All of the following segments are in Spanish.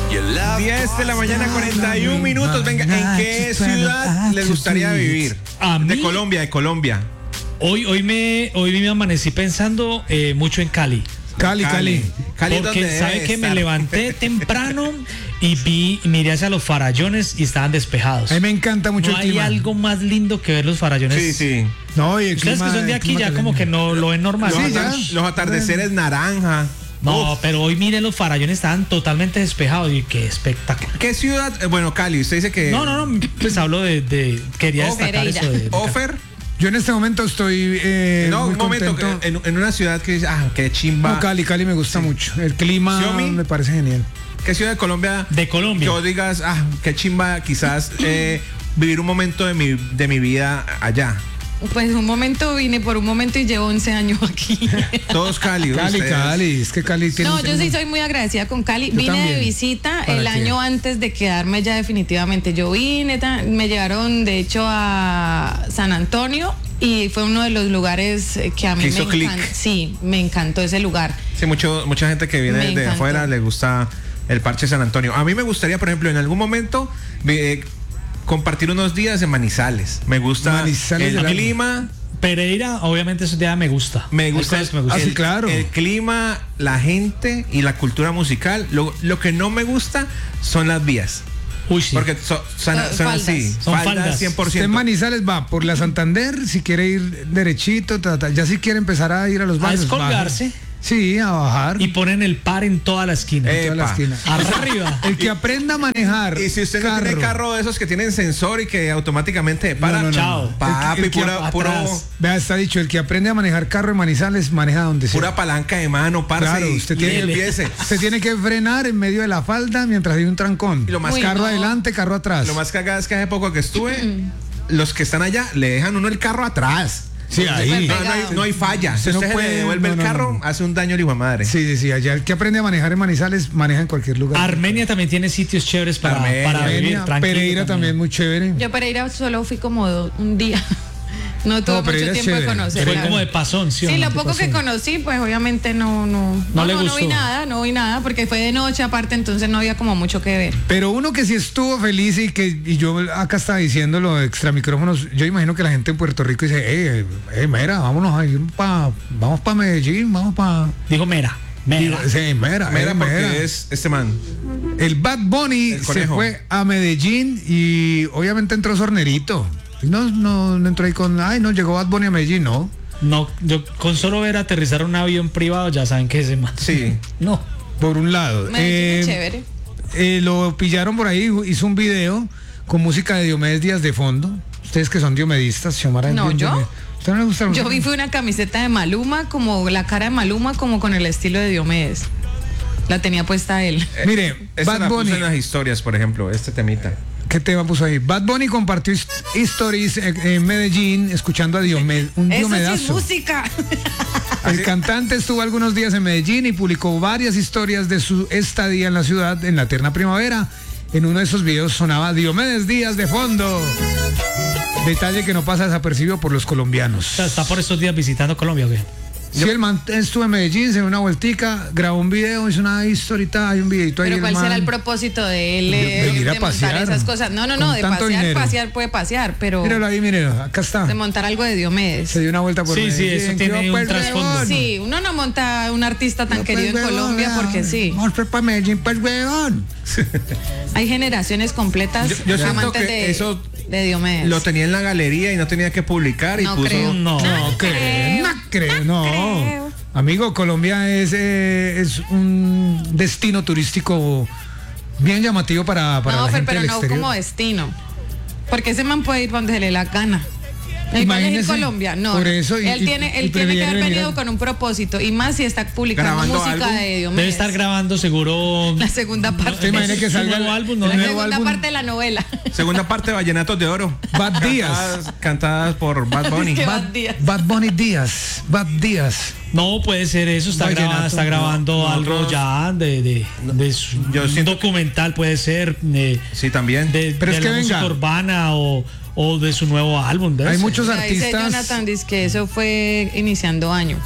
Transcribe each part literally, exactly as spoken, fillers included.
diez de la mañana, cuarenta y un minutos. Venga, ¿en qué ciudad les gustaría vivir? A mí, de Colombia, de Colombia. Hoy, hoy, me, hoy me amanecí pensando eh, mucho en Cali. Cali, Cali. Cali es Porque donde sabe debe que me estar. levanté temprano y vi, miré hacia los farallones y estaban despejados. A mí me encanta mucho No el hay clima. algo más lindo que ver los farallones. Sí, sí. No, y el Ustedes clima, que son de el aquí clima ya como que caleño. no lo ven normal. Los, Sí, ya. atar- los atardeceres naranja. No, Uf. pero hoy miren los farallones estaban totalmente despejados y qué espectacular. ¿Qué ciudad? Eh, Bueno, Cali, usted dice que. No, no, no, pues hablo de, de quería Oh, destacar Pereira. eso de, de Ofer. Yo en este momento estoy eh, No, muy un momento. contento. que En, en una ciudad que dice, ah, qué chimba. No, Cali, Cali me gusta mucho. El clima Xiaomi. me parece genial. ¿Qué ciudad de Colombia? de Colombia. Que vos digas, ah, qué chimba, quizás eh, vivir un momento de mi, de mi vida allá. Pues un momento vine por un momento y llevo once años aquí. Todos Cali. Cali, ustedes. Cali. Es que Cali tiene. No, un yo sí clima- soy muy agradecida con Cali. Yo Vine también. de visita ¿Para el qué? año antes de quedarme ya definitivamente. Yo vine, ta- me llevaron de hecho a San Antonio y fue uno de los lugares eh, que a mí Que me hizo clic. encantó. Sí, me encantó ese lugar. Sí, mucho, mucha gente que viene Me de encantó. afuera le gusta el Parche San Antonio. A mí me gustaría, por ejemplo, en algún momento eh, compartir unos días en Manizales. Me gusta Manizales el de la- clima. Pereira, obviamente eso ya me gusta. Me Hay gusta, cosas que me gustan. Ah, sí, el, claro. el clima, la gente y la cultura musical. Lo, lo que no me gusta son las vías. Uy, sí. Porque so- son, Eh, son faldas. así. Son faldas faldas. cien por Usted en ciento. Manizales va por la Santander, si quiere ir derechito, ta, ta. Ya si quiere empezar a ir a los A barrios. descolgarse. baje. Sí, a bajar. Y ponen el par en toda la esquina. Eh, toda la Epa. esquina. Arriba. El que aprenda a manejar. Y si usted no tiene carro de esos que tienen sensor y que automáticamente para, No, no, no, Chao. no. papi, El que- el que pura, atrás. puro, Vea, está dicho, el que aprende a manejar carro en Manizales, maneja donde sea. pura palanca de mano, parce, Claro, y- usted y tiene- empiece. Usted tiene que frenar en medio de la falda mientras hay un trancón. Y lo más Uy, carro no. adelante, carro atrás. Lo más cagado es que hace poco que estuve, los que están allá le dejan uno el carro atrás. Sí, ahí. No, no hay, no hay falla. Si Usted no usted se puede- le devuelve no, el no, carro, no. hace un daño al hijo de madre. Sí, sí, sí. Allá el que aprende a manejar en Manizales, maneja en cualquier lugar. Armenia también tiene sitios chéveres para, Armenia, para vivir. Armenia, Tranquilo Pereira también, muy chévere. Yo Pereira solo fui como do- un día. No tuve No, Pereira mucho es tiempo de chévere. conocer. Fue la como de verdad. pasón, ¿sí o Sí, no? lo poco que conocí, pues obviamente no, no, no, le no, gustó. vi nada, no vi nada, porque fue de noche aparte, entonces no había como mucho que ver. Pero uno que sí estuvo feliz y que y yo acá estaba diciéndolo extra micrófonos, yo imagino que la gente en Puerto Rico dice, hey, hey, mira, vámonos a ir pa, vamos para Medellín, vamos para... Dijo Mera. Mera. Sí, mira, Mira, eh, porque mira. es este man. El Bad Bunny El se conejo. fue a Medellín y obviamente entró Sornerito. No, no, no entró ahí con, ay, no, llegó Bad Bunny a Medellín, no. No, yo con solo ver aterrizar un avión privado ya saben que es ese man. Sí. No. Por un lado. Medellín Eh, es chévere. eh, lo pillaron por ahí, hizo un video con música de Diomedes Díaz de fondo. Ustedes que son diomedistas, Xiomara. No, Diom- ¿yo? Diomedes. ¿Usted no le gusta la Yo música? vi fue una camiseta de Maluma, como la cara de Maluma, como con el estilo de Diomedes. La tenía puesta él. Mire, Esta Bad la puse Bunny, en las historias, por ejemplo, este temita. ¿qué tema puso ahí? Bad Bunny compartió his- stories en, en Medellín escuchando a Diomedes, un Eso sí es diomedazo. música. El cantante estuvo algunos días en Medellín y publicó varias historias de su estadía en la ciudad en la eterna primavera. En uno de esos videos sonaba Diomedes Díaz de fondo. Detalle que no pasa desapercibido por los O colombianos. sea, está por estos días visitando Colombia, ¿o qué? Si el man estuvo en Medellín, se dio una vueltica, grabó un video, hizo una historita, hay un videito ahí. Pero ¿cuál man- será el propósito de él De- eh, de ir a de montar pasear. esas cosas? No, no, no, Con de tanto pasear, dinero. pasear puede pasear, pero Míralo ahí, míralo, acá está. de montar algo de Diomedes. Se dio una vuelta por Sí, sí, Medellín. eso tiene Yo, un pues, trasfondo. huevón. Sí, uno no monta un artista tan Yo, querido pues, en huevón, Colombia vea, porque sí. Vamos pues para Medellín, pues, huevón. Hay generaciones completas Yo- yo siento amantes que de, eso de Diomedes. Lo tenía en la galería y no tenía que publicar y No puso. creo. No. No creo, no creo, no. creo. Amigo, Colombia es, eh, es un destino turístico bien llamativo para, para no, la Fer, gente pero del no exterior. como destino. Porque ese man puede ir donde se le dé la gana. Él va a elegir Imagínese, Colombia, no. por no. eso, y- él y- tiene, y él tiene que prefiere haber venir venido a- con un propósito. Y más si está publicando ¿Grabando música algo? de Diomedes. Debe estar grabando seguro. La segunda parte. ¿Te imaginas que Su salga nuevo álbum, ¿no? el La nuevo segunda álbum? parte de la novela. Segunda parte de Vallenatos de Oro. Bad Díaz. Cantadas, cantadas por Bad Bunny. Qué Bad, Bad Díaz. Bad Bunny Díaz. Bad Díaz. No puede ser eso, está, Vallenato. grabando, está grabando No, algo nosotros- ya de, de, de su- yo un siento- documental, puede ser de, Sí, también. de, Pero de es que la música venga. urbana o, o de su nuevo álbum. debe Hay ser. muchos O sea, dice artistas. Jonathan dice que eso fue iniciando año.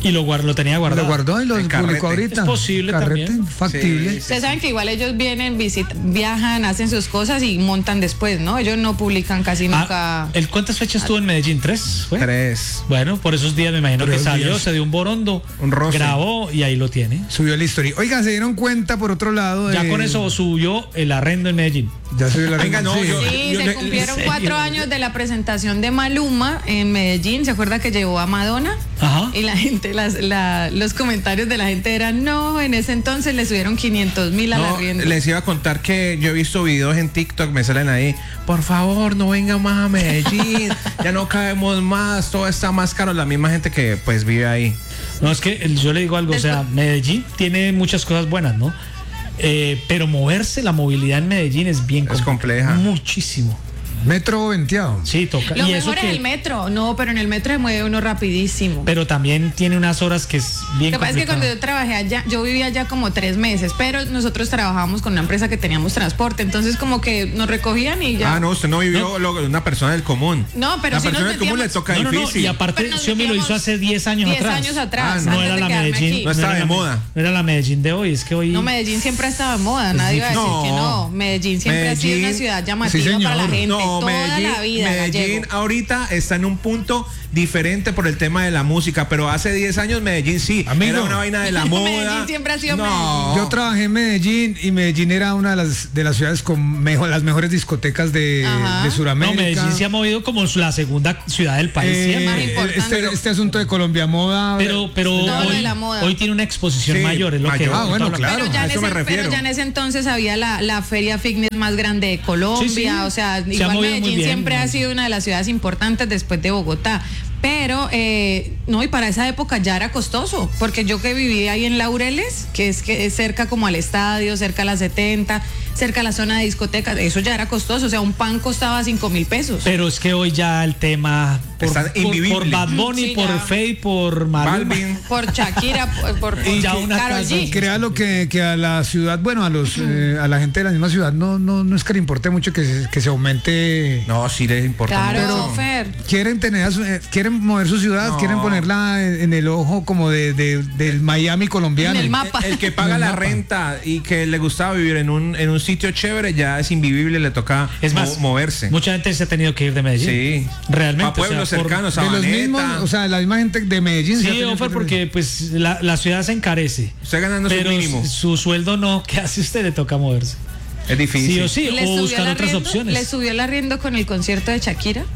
Y lo, guard, lo tenía guardado. Lo guardó y lo En publicó carrete. ahorita. Es posible Carrete, también. factible. Sí, sí. Ustedes saben que igual ellos vienen, visit- viajan, hacen sus cosas y montan después, ¿no? Ellos no publican casi nunca. Ah, ¿el cuántas fechas estuvo en Medellín? ¿Tres? ¿Fue? Tres. Bueno, por esos días me imagino Tres que salió, días. se dio un borondo, Un roce. grabó y ahí lo tiene. Subió la historia. Oiga, se dieron cuenta por otro lado. Ya de- con eso subió el arrendo en Medellín. Ya subió la Venga, no, sí. yo- Sí, yo- se yo- cumplieron ¿en serio? cuatro años de la presentación de Maluma en Medellín. ¿Se acuerda que llevó a Madonna? Ajá. Y la gente, las, la- los comentarios de la gente eran, no, en ese entonces le subieron quinientos mil al No, arriendo. les iba a contar que yo he visto videos en TikTok, me salen ahí, por favor, no venga más a Medellín, ya no cabemos más, todo está más caro, la misma gente que pues vive ahí. No, es que el- yo le digo algo, o sea, Medellín tiene muchas cosas buenas, ¿no? Eh, pero moverse, la movilidad en Medellín es bien Es compleja. Muchísimo. Metro venteado. Sí, toca. Lo y eso mejor que, es el metro. No, pero en el metro se mueve uno rapidísimo. pero también tiene unas horas que es bien Lo que pasa es que complicado. cuando yo trabajé allá, yo vivía allá como tres meses, pero nosotros trabajábamos con una empresa que teníamos transporte, entonces como que nos recogían y ya. Ah, no, usted no vivió lo de una persona del común. No, pero la sí nos persona del común le metíamos- toca No, no, no, difícil. y aparte Pero nos Xiaomi lo hizo metíamos hace diez años diez atrás. años atrás. Ah, No antes era de la quedarme Medellín, aquí. No estaba era de la- moda. No era la Medellín de hoy, es que hoy No, Medellín siempre ha estado de moda, nadie va a decir No. que no. Medellín siempre ha sido Medellín- una ciudad Sí, llamativa señor. para la gente, No, toda Medellín, la vida. Medellín gallego. ahorita está en un punto diferente por el tema de la música, pero hace diez años Medellín sí, Amigo. era una vaina de la moda. Medellín siempre ha sido no. Yo trabajé en Medellín y Medellín era una de las, de las ciudades con mejor, las mejores discotecas de, Ajá. de No, Sudamérica. Medellín se ha movido como la segunda ciudad del país. Eh, siempre. más importante. este, este asunto de Colombia Moda. Pero, pero Todo lo hoy, de la moda. hoy tiene una exposición Sí, mayor, es lo que mayor. Ah, bueno, hablando. claro. Pero ya, a en eso me ese, refiero. pero ya en ese entonces había la, la feria fitness más grande de Colombia, Sí, sí. o sea, Se ha igual movido muy Medellín bien, siempre ¿no? ha sido una de las ciudades importantes después de Bogotá. Pero, eh, no, y para esa época ya era costoso, porque yo que viví ahí en Laureles, que es que es cerca como al estadio, cerca a la setenta, cerca a la zona de discotecas, eso ya era costoso, o sea, un pan costaba cinco mil pesos. Pero es que hoy ya el tema por, Está por, invivible. por Bad Bunny, Sí, por ya. Faye, por Maluma. Balvin. Por Shakira, por, por, por Y ya una Karol casa- G. Crea lo que, que a la ciudad, bueno, a los eh, a la gente de la misma ciudad no, no, no es que le importe mucho que se, que se aumente. No, sí les importa Claro, mucho. Fer. Quieren tener a su- eh, quieren mover su ciudad, No. quieren ponerla en, en el ojo como de, de- del Miami colombiano. En el mapa. El que paga El la mapa. renta y que le gustaba vivir en un, en un sitio chévere ya es invivible, le toca Es más, mo- moverse. mucha gente se ha tenido que ir de Medellín. Sí. Realmente. A pueblos o sea, por- cercanos, De los Sabaneta. mismos, o sea, la misma gente de Medellín. se ha Sí, tenido Ofer, que- porque pues la, la ciudad se encarece. Usted ganando su Pero mínimo. su, su sueldo no, ¿qué hace usted? Le toca moverse. Es difícil. Sí o sí, Le o subió buscar el otras arriendo- opciones. Le subió el arriendo con el concierto de Shakira.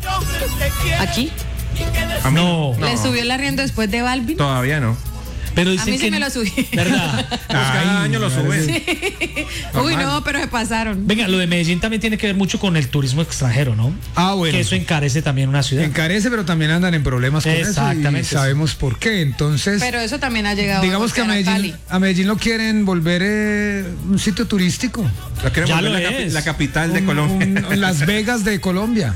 Aquí. A mí No. Le subió el arriendo después de Balvin. Todavía no. Pero A dicen mí sí que me lo subí. ¿Verdad? Pues cada año lo suben. Uy, Normal. no, pero se pasaron. Venga, lo de Medellín también tiene que ver mucho con el turismo extranjero, ¿no? Ah, bueno. Que eso encarece también una ciudad. Encarece, pero también andan en problemas con eso. Y Exactamente. sabemos por qué. Entonces, Pero eso también ha llegado digamos que a golpear Medellín, Cali. a Medellín lo quieren volver eh, un sitio turístico. La queremos Ya volver lo la, capi- es. la capital de Un- Colombia. un- Las Vegas de Colombia.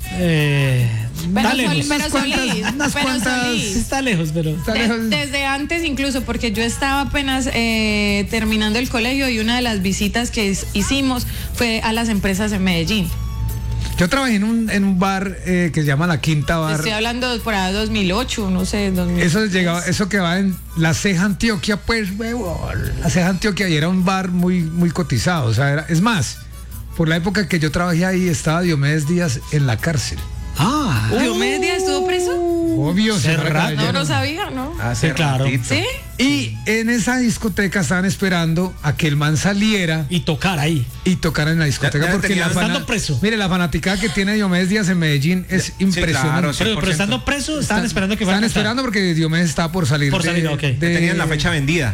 Eh, Pero, está lejos. Sol- pero Unas cuantas- Solís, unas pero cuantas- Solís. Está lejos, pero. Está De- lejos. desde antes incluso, porque yo estaba apenas eh, terminando el colegio y una de las visitas que is- hicimos fue a las empresas en Medellín. Yo trabajé en un, en un bar eh, que se llama La Quinta Bar. Estoy hablando por ahí dos mil ocho, no sé, dos mil. Eso llegaba, eso que va en La Ceja Antioquia, pues, huevo, La Ceja Antioquia, y era un bar muy, muy cotizado. O sea, era, es más, por la época que yo trabajé ahí estaba Diomedes Díaz en la cárcel. Ah, ¿Diomedes Díaz estuvo preso? Obvio, Cerrado. señora No, Caballero. no sabía, ¿no? Hace Sí, claro. ratito. ¿Sí? Y en esa discoteca estaban esperando a que el man saliera y tocar ahí. y tocara en la discoteca. Ya- ya porque tenía- la fana- estando preso. Mire, la fanaticada que tiene Diomedes Díaz en Medellín es impresionante. claro, sí. Pero, cien por pero ciento. estando preso, estaban esperando que fuera Estaban a cantar. esperando porque Diomedes estaba por salir. Por de- salir, ok. de- Que tenían la fecha vendida.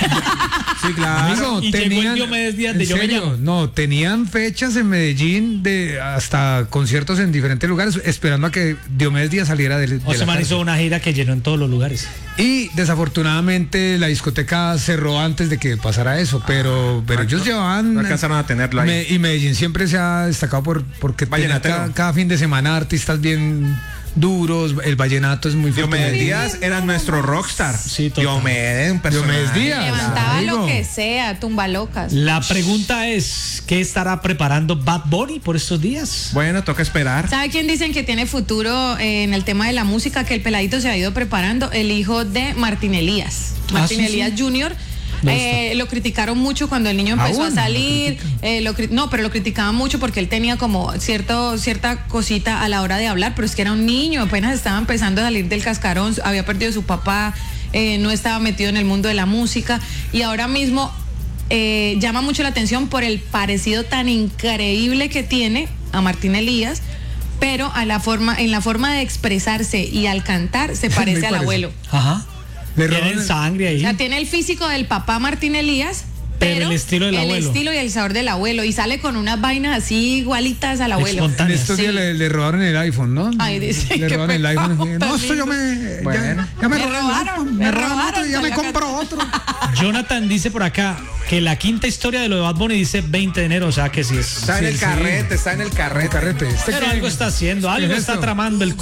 Sí, claro. Amigo, Y llegó el tenían, Diomedes Díaz ¿en de Yo Me serio? Llamo. No, tenían fechas en Medellín de hasta conciertos en diferentes lugares esperando a que Diomedes Díaz saliera del. O de se la man cárcel. hizo una gira que llenó en todos los lugares. Y desafortunadamente la discoteca cerró antes de que pasara eso, pero, pero ellos llevaban. no alcanzaron a tenerlo ahí. Me- y Medellín siempre se ha destacado por porque tenía Vallenatero. cada, cada fin de semana artistas bien, duros, el vallenato es muy fuerte. Diomedes Díaz era nuestro rockstar. Sí, total. Diomedes, un personaje. Diomedes Díaz. Levantaba Amigo. lo que sea, tumba locas. La pregunta es, ¿qué estará preparando Bad Bunny por estos días? Bueno, toca esperar. ¿Sabe quién dicen que tiene futuro eh, en el tema de la música? Que el peladito se ha ido preparando, el hijo de Martín Elías. Martín Ah, sí, Elías sí. junior Me Eh, lo criticaron mucho cuando el niño empezó Aún a salir. eh, lo cri- no, pero lo criticaban mucho porque él tenía como cierto, cierta cosita a la hora de hablar, pero es que era un niño, apenas estaba empezando a salir del cascarón, había perdido a su papá, eh, no estaba metido en el mundo de la música y ahora mismo eh, llama mucho la atención por el parecido tan increíble que tiene a Martín Elías, pero a la forma, en la forma de expresarse y al cantar se parece al parece. abuelo. Ajá. Le Tienen roban- sangre O ahí. sea, tiene el físico del papá Martín Elías, Pero pero, el estilo del abuelo. El estilo y el sabor del abuelo. Y sale con unas vainas así igualitas al abuelo. En Espontáneas. estos días Sí. le, le robaron el iPhone, ¿no? Ay, dice, le qué robaron el pecado iPhone. tan No, esto yo lindo. me. Bueno. Ya, ya me, Me robaron el robaron, iPhone, me me robaron robaron, otro y ya me salió acá. compro otro. Jonathan dice por acá que la quinta historia de lo de Bad Bunny dice veinte de enero, o sea que sí es. Está en Sí, el sí. carrete, está en el carrete. Carrete. Este Pero que- algo está haciendo, algo ¿qué es está esto? tramando el